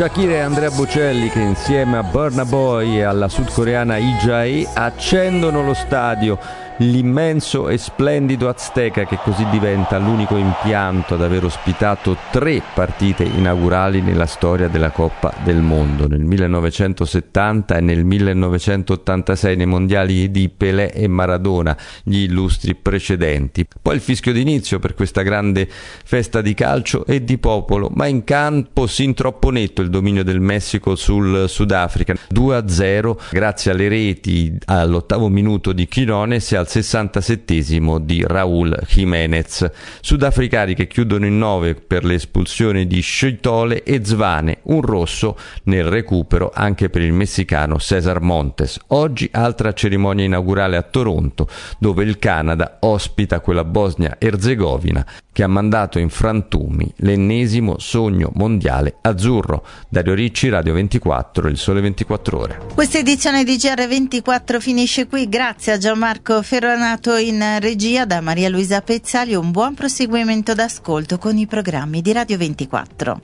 Shakira e Andrea Bocelli, che insieme a Burna Boy e alla sudcoreana Lee Jae accendono lo stadio, l'immenso e splendido Azteca, che così diventa l'unico impianto ad aver ospitato 3 partite inaugurali nella storia della Coppa del Mondo, nel 1970 e nel 1986 nei mondiali di Pelé e Maradona, gli illustri precedenti. Poi il fischio d'inizio per questa grande festa di calcio e di popolo, ma in campo sin troppo netto il dominio del Messico sul Sudafrica, 2-0 grazie alle reti all'8° minuto di Quiñones e al 67° di Raúl Jiménez. Sudafricani che chiudono in 9 per le espulsioni di Sciotole e Zvane, un rosso nel recupero anche per il messicano César Montes. Oggi altra cerimonia inaugurale a Toronto, dove il Canada ospita quella Bosnia-Erzegovina che ha mandato in frantumi l'ennesimo sogno mondiale azzurro. Dario Ricci, Radio 24, Il Sole 24 Ore. Questa edizione di GR24 finisce qui. Grazie a Gianmarco Ferronato in regia, da Maria Luisa Pezzali. Un buon proseguimento d'ascolto con i programmi di Radio 24.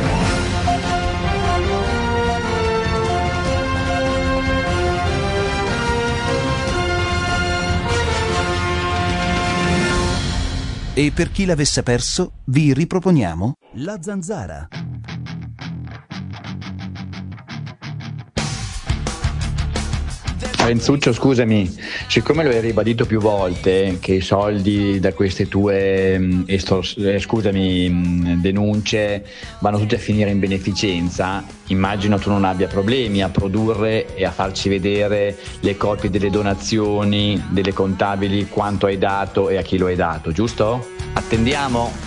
E per chi l'avesse perso, vi riproponiamo La Zanzara. Renzuccio, scusami, siccome lo hai ribadito più volte che i soldi da queste tue denunce vanno tutti a finire in beneficenza, immagino tu non abbia problemi a produrre e a farci vedere le copie delle donazioni, delle contabili, quanto hai dato e a chi lo hai dato, giusto? Attendiamo.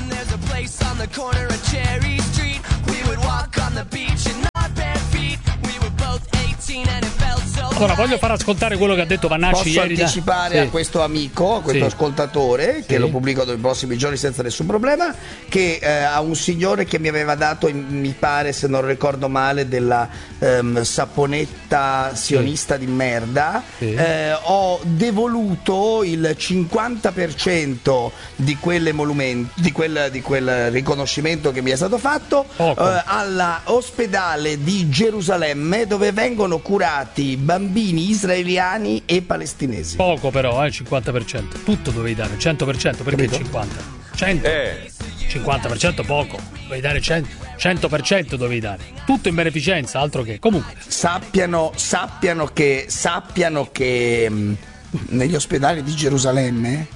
Allora, voglio far ascoltare quello che ha detto Vannacci ieri. Posso anticipare a questo amico, a questo ascoltatore, che lo pubblico nei prossimi giorni senza nessun problema, che a un signore che mi aveva dato, mi pare, se non ricordo male, della saponetta sionista di merda, ho devoluto il 50% di di quel riconoscimento che mi è stato fatto all'ospedale di Gerusalemme, dove vengono curati bambini israeliani e palestinesi. Poco però, 50%. Tutto dovevi dare, 100%, perché il 50%? 100%. 50% poco, dovevi dare 100% dovevi dare. Tutto in beneficenza, altro che. Comunque. Sappiano che negli ospedali di Gerusalemme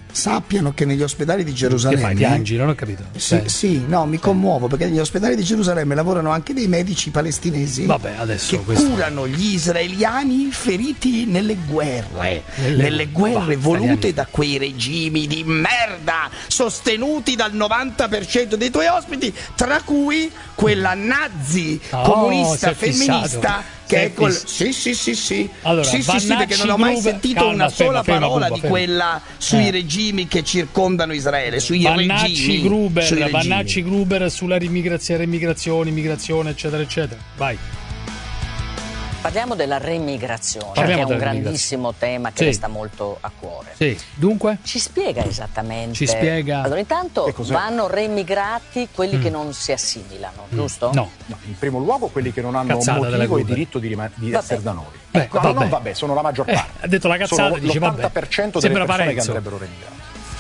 Che fai, piangi? Non ho capito. Mi commuovo, perché negli ospedali di Gerusalemme lavorano anche dei medici palestinesi. Vabbè, adesso che curano gli israeliani feriti nelle guerre volute da quei regimi di merda sostenuti dal 90% dei tuoi ospiti, tra cui quella nazi comunista femminista che è Allora, perché non ho mai sentito una sola parola di quella sui regimi che circondano Israele, Vannacci Gruber sulla immigrazione, eccetera, eccetera. Vai. Parliamo della remigrazione, che è un grandissimo tema che le sta molto a cuore. Sì, dunque? Ci spiega esattamente. Ci spiega. Allora, intanto vanno remigrati quelli che non si assimilano, giusto? No, in primo luogo quelli che non hanno motivo e diritto di essere da noi. Sono la maggior parte. Ha detto la cazzata, sono dice l'80% delle persone che andrebbero remigrate.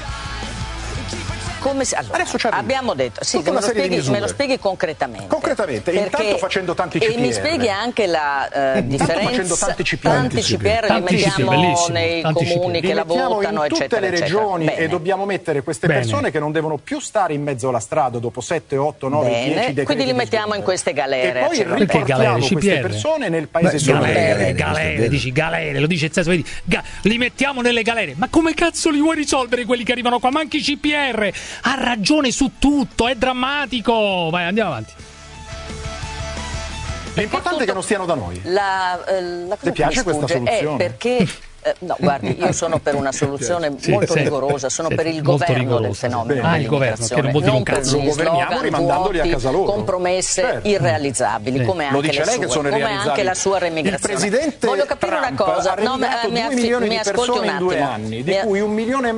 Adesso abbiamo detto, me lo spieghi concretamente. Concretamente, intanto facendo tanti CPR. E mi spieghi anche la differenza. Tanti CPR li mettiamo nei comuni che la votano, in tutte le regioni, e dobbiamo mettere queste persone che non devovono più stare in mezzo alla strada dopo 7, 8, 9, 10 decreti. Quindi li mettiamo in queste galere. E poi riportiamo queste persone nel paese di galere, lo dice il senso, vedi, li mettiamo nelle galere. Ma come cazzo li vuoi risolvere quelli che arrivano qua? Manchi i CPR. Ha ragione su tutto, è drammatico. Vai, andiamo avanti. L'importante è che non stiano da noi. Ti piace questa soluzione? Perché no, guardi, io sono per una soluzione molto rigorosa, sono per il governo del fenomeno il governo, che non per lo governiamo rimandandoli a casa loro. Compromesse irrealizzabili, come anche le sue, come anche la sua remigrazione. Il presidente voglio capire Trump una cosa, ha remigrato 2 milioni di persone in 2 anni, di cui 1,5 milioni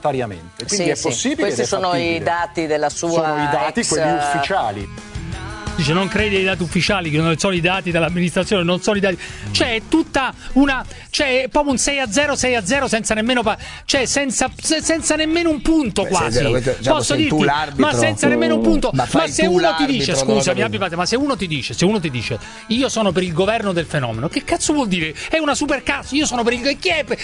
volontariamente. Quindi è possibile. Questi sono i dati della sua sono i dati, quelli ufficiali. dice non credi ai dati ufficiali, che non sono i dati dell'amministrazione, non sono i dati, cioè è tutta una, cioè è proprio un 6-0 senza nemmeno senza nemmeno un punto quasi. Posso dirti, ma senza nemmeno un punto. Ma se uno ti dice, scusami, ma se uno ti dice io sono per il governo del fenomeno, che cazzo vuol dire? È una supercazzo, io sono per il, chi è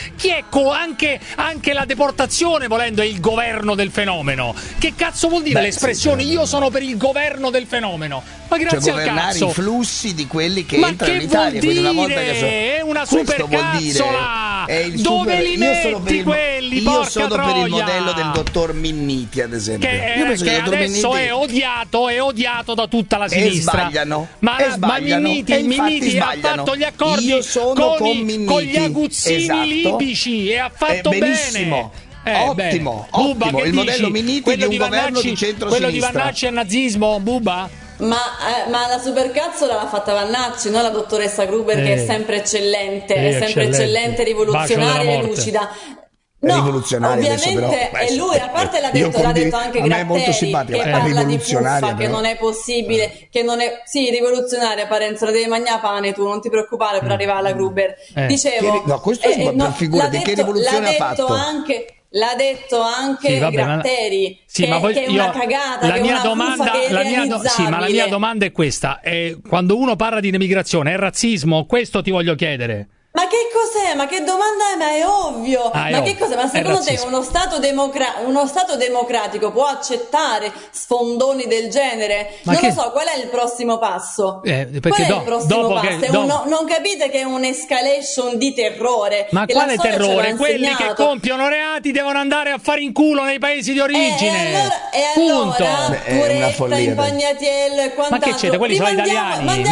anche la deportazione volendo è il governo del fenomeno. Che cazzo vuol dire l'espressione io sono per il governo del fenomeno? Ma grazie al cazzo, i flussi di quelli che entrano in Italia, quindi una volta che è una supercazzola. Dove li metti quelli? Io sono per il modello del dottor Minniti, ad esempio. Che adesso è odiato da tutta la sinistra. Ma Minniti ha fatto gli accordi con gli aguzzini libici e ha fatto benissimo. bene. Ottimo, Buba, il modello Minniti di un governo di centro-sinistra. Quello di Vannacci è nazismo, Buba? Ma la supercazzola l'ha fatta Vannacci, non la dottoressa Gruber, che è sempre eccellente, rivoluzionaria e lucida. No, rivoluzionaria ovviamente adesso, però, e lui a parte l'ha detto anche Gratteri, che parla di fuffa, che non è possibile, che non è rivoluzionaria. Parenzo, la devi mangiare pane, tu non ti preoccupare per arrivare alla Gruber. Dicevo, questo è figurati che rivoluzione ha fatto. L'ha detto anche Gratteri, che è una cagata, la che mia è una domanda, che è ma la mia domanda è questa: quando uno parla di immigrazione è razzismo? Questo ti voglio chiedere. Ma che cos'è? Ma che domanda è? Ma è ovvio. Che cos'è? Ma secondo te uno stato democratico può accettare sfondoni del genere? Lo so, qual è il prossimo passo? Qual è il prossimo passo? Non capite che è un'escalation di terrore? Ma quale terrore? Quelli che compiono reati devono andare a fare in culo nei paesi di origine. Allora Turetta, Impagnatiello e quant'altro. Ma che c'è? Quelli sono italiani.